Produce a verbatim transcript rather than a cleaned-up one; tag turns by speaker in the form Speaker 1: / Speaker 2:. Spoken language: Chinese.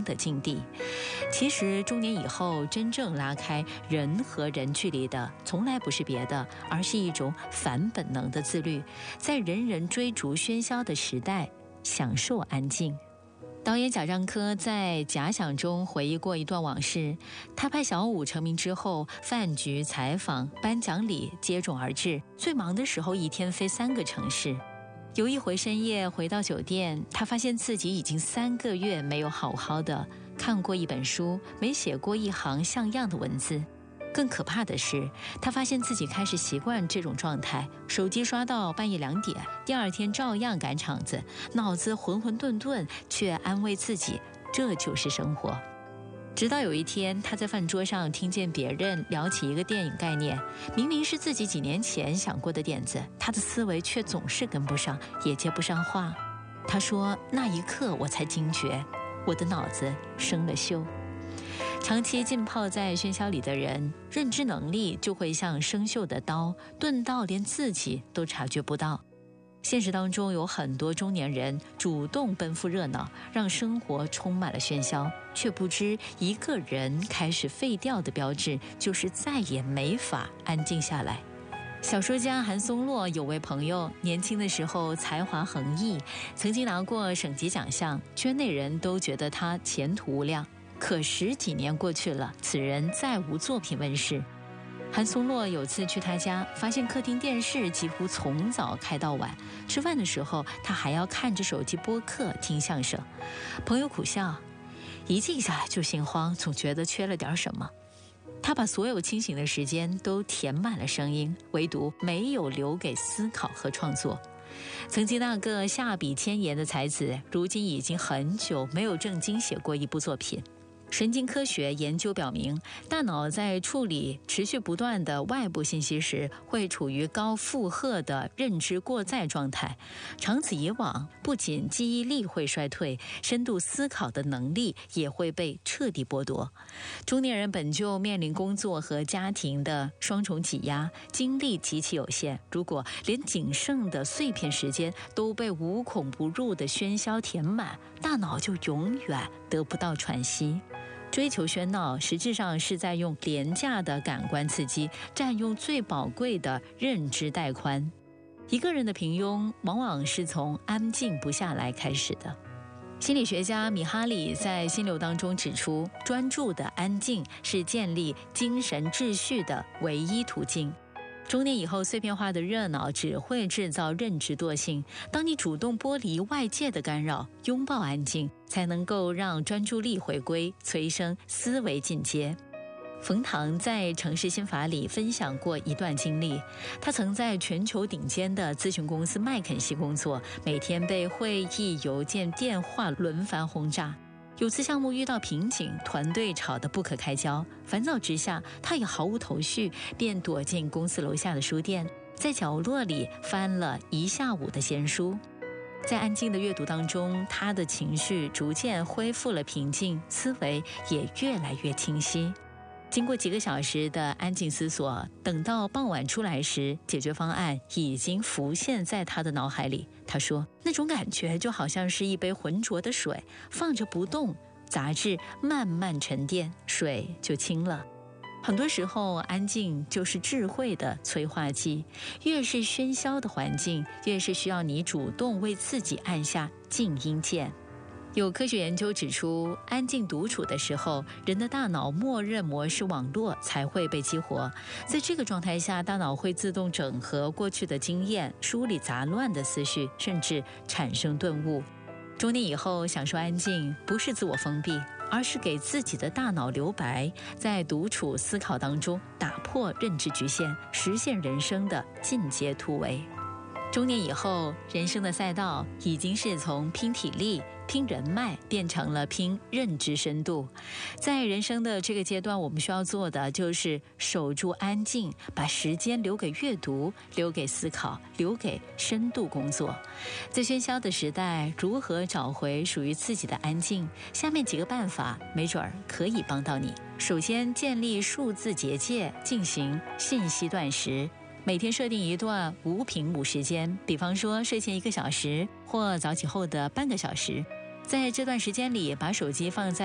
Speaker 1: 的境地。其实中年以后，真正拉开人和人距离的，从来不是别的，而是一种反本能的自律，在人人追逐喧嚣的时代，享受安静。导演贾樟柯在《假想》中回忆过一段往事，他拍小五成名之后，饭局、采访、颁奖礼接踵而至，最忙的时候一天飞三个城市。有一回深夜回到酒店，他发现自己已经三个月没有好好的看过一本书，没写过一行像样的文字。更可怕的是，他发现自己开始习惯这种状态，手机刷到半夜两点，第二天照样赶场子，脑子浑浑沌沌，却安慰自己这就是生活。直到有一天，他在饭桌上听见别人聊起一个电影概念，明明是自己几年前想过的点子，他的思维却总是跟不上，也接不上话。他说，那一刻我才惊觉，我的脑子生了锈。长期浸泡在喧嚣里的人，认知能力就会像生锈的刀，钝到连自己都察觉不到。现实当中有很多中年人主动奔赴热闹，让生活充满了喧嚣，却不知一个人开始废掉的标志，就是再也没法安静下来。小说家韩松洛有位朋友，年轻的时候才华横溢，曾经拿过省级奖项，圈内人都觉得他前途无量。可十几年过去了，此人再无作品问世。韩松洛有次去他家，发现客厅电视几乎从早开到晚，吃饭的时候他还要看着手机播客听相声。朋友苦笑，一静下来就心慌，总觉得缺了点什么。他把所有清醒的时间都填满了声音，唯独没有留给思考和创作。曾经那个下笔千言的才子，如今已经很久没有正经写过一部作品。神经科学研究表明，大脑在处理持续不断的外部信息时，会处于高负荷的认知过载状态。长此以往，不仅记忆力会衰退，深度思考的能力也会被彻底剥夺。中年人本就面临工作和家庭的双重挤压，精力极其有限。如果连仅剩的碎片时间都被无孔不入的喧嚣填满，大脑就永远得不到喘息。追求喧闹，实质上是在用廉价的感官刺激占用最宝贵的认知带宽。一个人的平庸，往往是从安静不下来开始的。心理学家米哈里在心流当中指出，专注的安静是建立精神秩序的唯一途径。中年以后，碎片化的热闹只会制造认知惰性。当你主动剥离外界的干扰，拥抱安静，才能够让专注力回归，催生思维进阶。冯唐在《城市心法》里分享过一段经历，他曾在全球顶尖的咨询公司麦肯锡工作，每天被会议、邮件、电话轮番轰炸。有次项目遇到瓶颈，团队吵得不可开交，烦躁之下，他也毫无头绪，便躲进公司楼下的书店，在角落里翻了一下午的闲书。在安静的阅读当中，他的情绪逐渐恢复了平静，思维也越来越清晰。经过几个小时的安静思索，等到傍晚出来时，解决方案已经浮现在他的脑海里。他说，那种感觉就好像是一杯浑浊的水，放着不动，杂质慢慢沉淀，水就清了。很多时候，安静就是智慧的催化剂。越是喧嚣的环境，越是需要你主动为自己按下静音键。有科学研究指出，安静独处的时候，人的大脑默认模式网络才会被激活。在这个状态下，大脑会自动整合过去的经验，梳理杂乱的思绪，甚至产生顿悟。中年以后，享受安静不是自我封闭，而是给自己的大脑留白，在独处思考当中打破认知局限，实现人生的进阶突围。中年以后，人生的赛道已经是从拼体力、拼人脉变成了拼认知深度。在人生的这个阶段，我们需要做的就是守住安静，把时间留给阅读，留给思考，留给深度工作。在喧嚣的时代，如何找回属于自己的安静？下面几个办法没准儿可以帮到你。首先，建立数字结界，进行信息断食。每天设定一段无屏幕时间，比方说睡前一个小时或早起后的半个小时，在这段时间里把手机放在